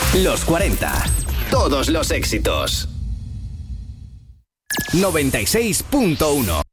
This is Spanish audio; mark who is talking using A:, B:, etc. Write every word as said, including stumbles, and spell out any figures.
A: Los cuarenta. Todos los éxitos. noventa y seis punto uno.